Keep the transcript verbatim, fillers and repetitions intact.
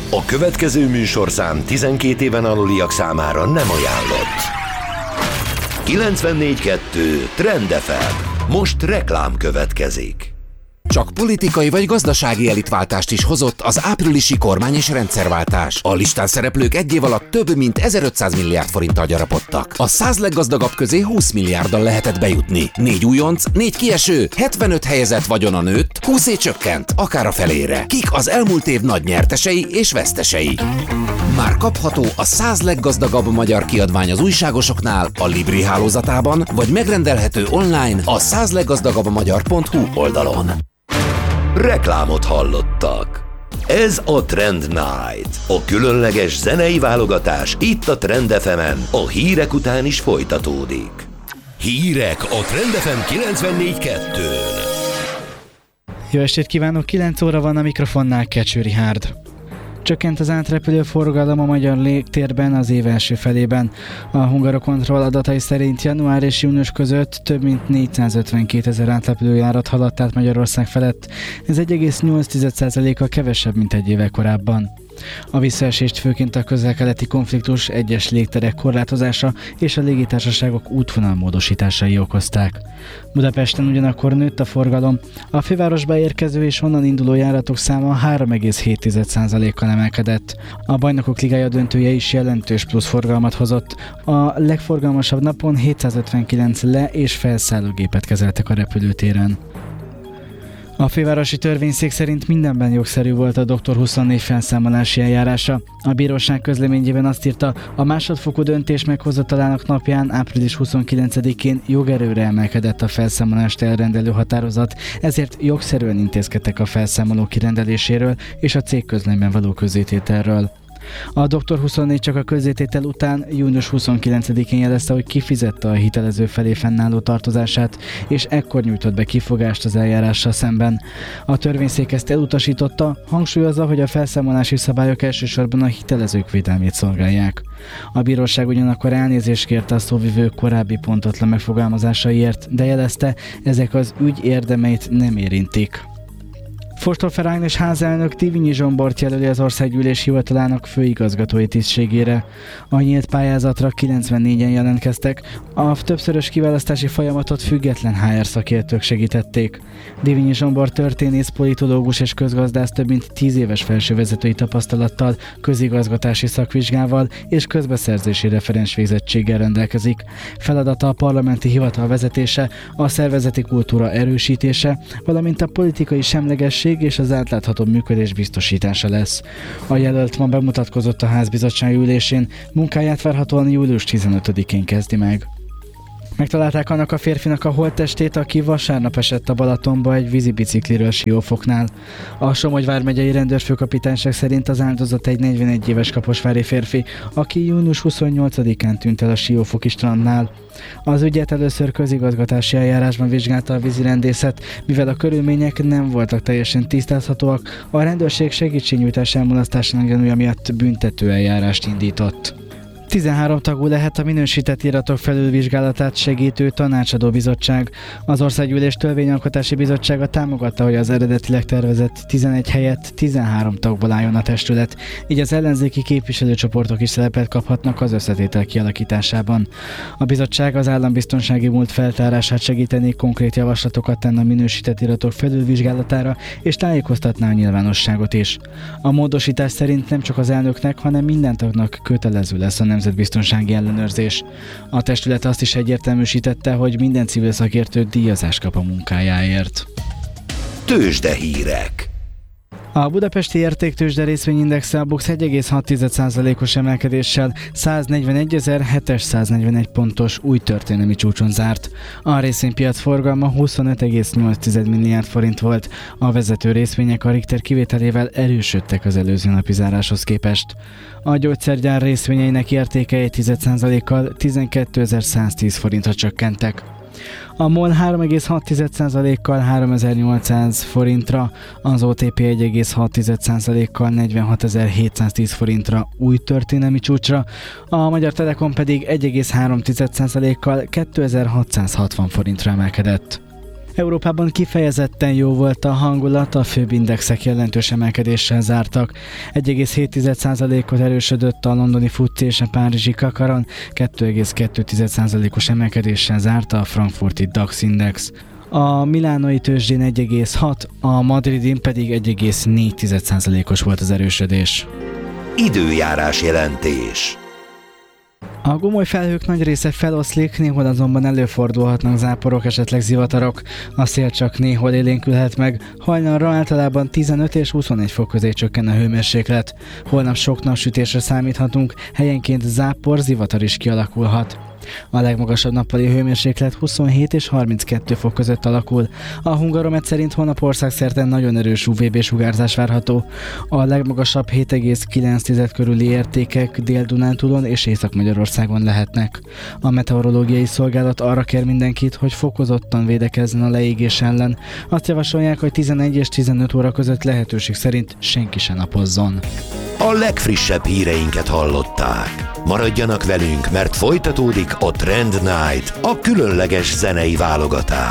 A következő műsorszám tizenkét éven aluliak számára nem ajánlott. kilencvennégy kettő Trend ef em. Most reklám következik. Csak politikai vagy gazdasági elitváltást is hozott az áprilisi kormány- és rendszerváltás. A listán szereplők egy év alatt több mint ezerötszáz milliárd forinttal gyarapodtak. A száz leggazdagabb közé húsz milliárddal lehetett bejutni. Négy újonc, négy kieső, hetvenöt helyezett vagyona nőtt, húszé csökkent, akár a felére. Kik az elmúlt év nagy nyertesei és vesztesei? Már kapható a száz leggazdagabb magyar kiadvány az újságosoknál, a Libri hálózatában, vagy megrendelhető online a száz leggazdagabb magyar pont hu oldalon. Reklámot hallottak. Ez a Trend Night, a különleges zenei válogatás itt a Trend ef emen, a hírek után is folytatódik. Hírek a Trend ef em kilencvennégy kettőn. Jó estét kívánok, kilenc óra van, a mikrofonnál Kecső Rihárd. Csökkent az átrepülő forgalom a magyar légtérben az év első felében. A Hungarocontrol adatai szerint január és június között több mint négyszázötvenkétezer átrepülőjárat haladt át Magyarország felett. Ez egy egész nyolc százalékkal kevesebb, mint egy évvel korábban. A visszaesést főként a közel-keleti konfliktus, egyes légterek korlátozása és a légitársaságok útvonalmódosításai okozták. Budapesten ugyanakkor nőtt a forgalom, a fővárosba érkező és onnan induló járatok száma három egész hét százalékkal emelkedett. A Bajnokok Ligája döntője is jelentős plusz forgalmat hozott. A legforgalmasabb napon hétszázötvenkilenc le- és felszállógépet kezeltek a repülőtéren. A fővárosi törvényszék szerint mindenben jogszerű volt a doktor huszonnégy felszámolási eljárása. A bíróság közleményében azt írta, a másodfokú döntés meghozatalának napján, április huszonkilencedikén jogerőre emelkedett a felszámolást elrendelő határozat, ezért jogszerűen intézkedtek a felszámoló kirendeléséről és a cég közleményben való közzétételről. A doktor huszonnégy csak a közzététel után június huszonkilencedikén jelezte, hogy kifizette a hitelező felé fennálló tartozását, és ekkor nyújtott be kifogást az eljárással szemben. A törvényszék ezt elutasította, hangsúlyozza, hogy a felszámolási szabályok elsősorban a hitelezők védelmét szolgálják. A bíróság ugyanakkor elnézést kérte a szóvivők korábbi pontotlan megfogalmazásaiért, de jelezte, ezek az ügy érdemeit nem érintik. Fostorfer Ágnes házelnök Divinyi Zsombort jelöli az Országgyűlés hivatalának főigazgatói tisztségére. A nyílt pályázatra kilencvennégyen jelentkeztek, a többszörös kiválasztási folyamatot független há er szakértők segítették. Divinyi Zsombor történész, politológus és közgazdász több mint tíz éves felsővezetői tapasztalattal, közigazgatási szakvizsgával és közbeszerzési referens végzettséggel rendelkezik. Feladata a parlamenti hivatal vezetése, a szervezeti kultúra erősítése, valamint a politikai semlegesség és az átlátható működés biztosítása lesz. A jelölt ma bemutatkozott a házbizottság ülésén, munkáját várhatóan július tizenötödikén kezdi meg. Megtalálták annak a férfinak a holttestét, aki vasárnap esett a Balatonba egy vízibicikliről Siófoknál. A Somogy vármegyei rendőrfőkapitányság szerint az áldozat egy negyvenegy éves kaposvári férfi, aki június huszonnyolcadikán tűnt el a siófoki strandnál. Az ügyet először közigazgatási eljárásban vizsgálta a vízirendészet, mivel a körülmények nem voltak teljesen tisztázhatóak, a rendőrség segítségnyújtás elmulasztásának gyanúja miatt büntető eljárást indított. tizenhárom tagú lehet a minősített iratok felülvizsgálatát segítő tanácsadó bizottság. Az Országgyűlés Törvényalkotási Bizottsága támogatta, hogy az eredetileg tervezett tizenegy helyett tizenhárom tagból álljon a testület, így az ellenzéki képviselőcsoportok is szerepet kaphatnak az összetétel kialakításában. A bizottság az állambiztonsági múlt feltárását segíteni, konkrét javaslatokat tenne a minősített iratok felülvizsgálatára, és tájékoztatná a nyilvánosságot is. A módosítás szerint nem csak az elnöknek, hanem minden tagnak kötelező lesz a nemzetbiztonsági ellenőrzés. A testület azt is egyértelműsítette, hogy minden civil szakértő díjazást kap a munkájáért. Tőzsdehírek. A budapesti értéktőzsde részvényindexe a BUX egy egész hat százalékos emelkedéssel száznegyvenegyezer-hétszáznegyvenegy pontos új történelmi csúcson zárt. A részvénypiac forgalma huszonöt egész nyolc milliárd forint volt. A vezető részvények a Richter kivételével erősödtek az előző napi záráshoz képest. A gyógyszergyár részvényeinek értéke egy százalékkal tizenkétezer-száztíz forintra csökkentek. A MOL három egész hat százalékkal háromezer-nyolcszáz forintra, az o té pé egy egész hat százalékkal negyvenhatezer-hétszáztíz forintra új történelmi csúcsra, a Magyar Telekom pedig egy egész három százalékkal kétezer-hatszázhatvan forintra emelkedett. Európában kifejezetten jó volt a hangulat, a főbb indexek jelentős emelkedéssel zártak. egy egész hét százalékot erősödött a londoni fucsi és a párizsi kakaron, két egész kettő százalékos emelkedéssel zárta a frankfurti DAX index. A milánói tőzsdén egy egész hat, a madridin pedig egy egész négy százalékos volt az erősödés. Időjárás jelentés. A gomoly felhők nagy része feloszlik, néhol azonban előfordulhatnak záporok, esetleg zivatarok. A szél csak néhol élénkülhet meg, hajnalra általában tizenöt és huszonegy fok közé csökken a hőmérséklet. Holnap sok napsütésre számíthatunk, helyenként zápor, zivatar is kialakulhat. A legmagasabb nappali hőmérséklet huszonhét és harminckettő fok között alakul. A Hungaromet szerint holnap országszerte nagyon erős u vé bé sugárzás várható. A legmagasabb hét egész kilenc körüli értékek Dél-Dunántúlon és Észak-Magyarországon lehetnek. A meteorológiai szolgálat arra kér mindenkit, hogy fokozottan védekezzen a leégés ellen. Azt javasolják, hogy tizenegy és tizenöt óra között lehetőség szerint senki se napozzon. A legfrissebb híreinket hallották. Maradjanak velünk, mert folytatódik a Trend Night, a különleges zenei válogatás.